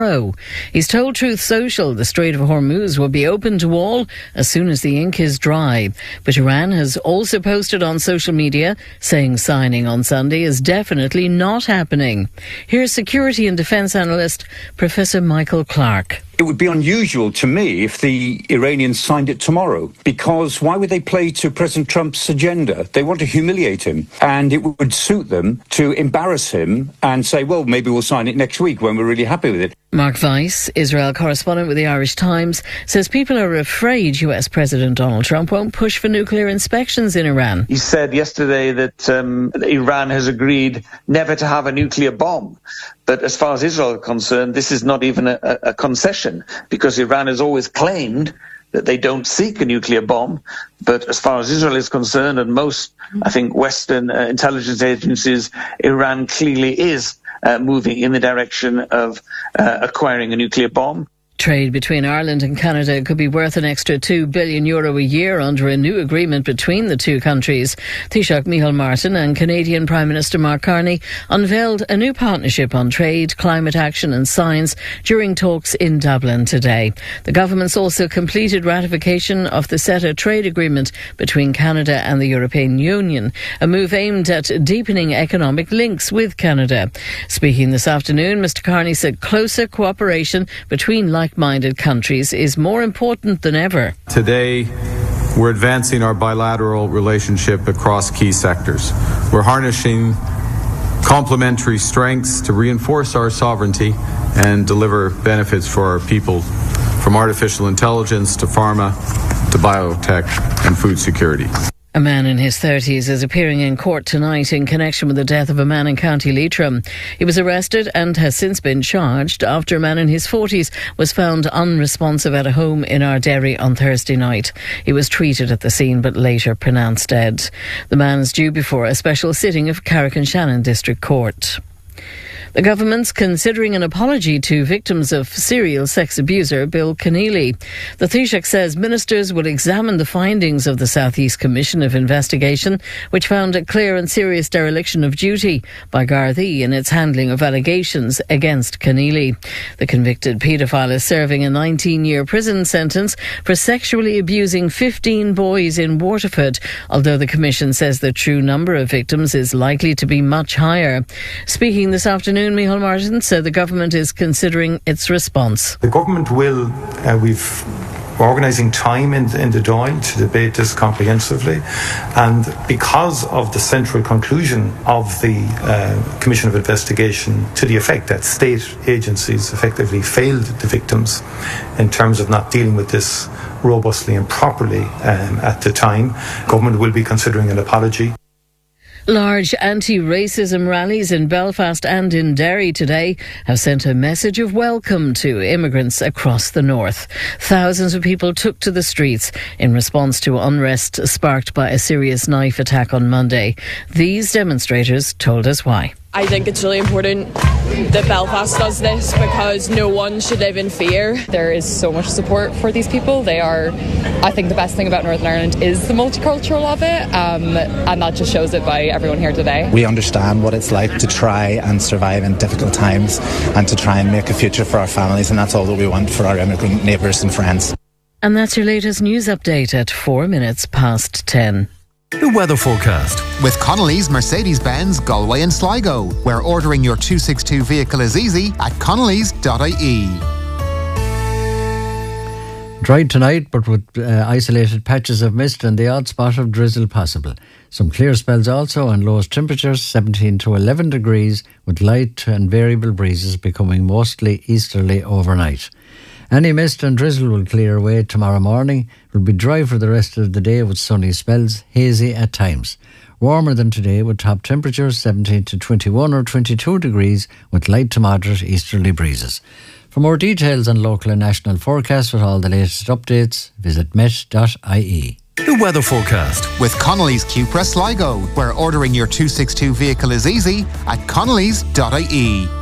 He's told Truth Social the Strait of Hormuz will be open to all as soon as the ink is dry. But Iran has also posted on social media saying signing on Sunday is definitely not happening. Here's security and defence analyst Professor Michael Clark. It would be unusual to me if the Iranians signed it tomorrow, because why would they play to President Trump's agenda? They want to humiliate him, and it would suit them to embarrass him and say, well, maybe we'll sign it next week when we're really happy with it. Mark Weiss, Israel correspondent with the Irish Times, says people are afraid US President Donald Trump won't push for nuclear inspections in Iran. He said yesterday that Iran has agreed never to have a nuclear bomb. But as far as Israel is concerned, this is not even a concession, because Iran has always claimed that they don't seek a nuclear bomb. But as far as Israel is concerned, and most, I think, Western intelligence agencies, Iran clearly is moving in the direction of acquiring a nuclear bomb. Trade between Ireland and Canada could be worth an extra €2 billion a year under a new agreement between the two countries. Taoiseach Micheál Martin and Canadian Prime Minister Mark Carney unveiled a new partnership on trade, climate action and science during talks in Dublin today. The governments also completed ratification of the CETA trade agreement between Canada and the European Union, a move aimed at deepening economic links with Canada. Speaking this afternoon, Mr Carney said closer cooperation between like-minded countries is more important than ever. Today, we're advancing our bilateral relationship across key sectors. We're harnessing complementary strengths to reinforce our sovereignty and deliver benefits for our people, from artificial intelligence to pharma to biotech and food security. A man in his 30s is appearing in court tonight in connection with the death of a man in County Leitrim. He was arrested and has since been charged after a man in his 40s was found unresponsive at a home in Ardderry on Thursday night. He was treated at the scene but later pronounced dead. The man is due before a special sitting of Carrick-on-Shannon District Court. The government's considering an apology to victims of serial sex abuser Bill Keneally. The Taoiseach says ministers will examine the findings of the South East Commission of Investigation, which found a clear and serious dereliction of duty by Gardaí in its handling of allegations against Keneally. The convicted paedophile is serving a 19-year prison sentence for sexually abusing 15 boys in Waterford, although the Commission says the true number of victims is likely to be much higher. Speaking this afternoon, Micheál Martin said the government is considering its response. The government will, we're organising time in the Dáil to debate this comprehensively, and because of the central conclusion of the Commission of Investigation to the effect that state agencies effectively failed the victims in terms of not dealing with this robustly and properly at the time, government will be considering an apology. Large anti-racism rallies in Belfast and in Derry today have sent a message of welcome to immigrants across the north. Thousands of people took to the streets in response to unrest sparked by a serious knife attack on Monday. These demonstrators told us why. I think it's really important that Belfast does this because no one should live in fear. There is so much support for these people. They are, I think the best thing about Northern Ireland is the multicultural of it, and that just shows it by everyone here today. We understand what it's like to try and survive in difficult times and to try and make a future for our families, and that's all that we want for our immigrant neighbours and friends. And that's your latest news update at 10:04. The weather forecast with Connolly's Mercedes-Benz Galway and Sligo, where ordering your 262 vehicle is easy at connellys.ie. Dry tonight, but with isolated patches of mist and the odd spot of drizzle possible. Some clear spells also, and lowest temperatures 17 to 11 degrees, with light and variable breezes becoming mostly easterly overnight. Any mist and drizzle will clear away tomorrow morning. It will be dry for the rest of the day with sunny spells, hazy at times. Warmer than today with top temperatures 17 to 21 or 22 degrees with light to moderate easterly breezes. For more details on local and national forecasts with all the latest updates, visit met.ie. The weather forecast with Connolly's Cupra Sligo, where ordering your 262 vehicle is easy at connellys.ie.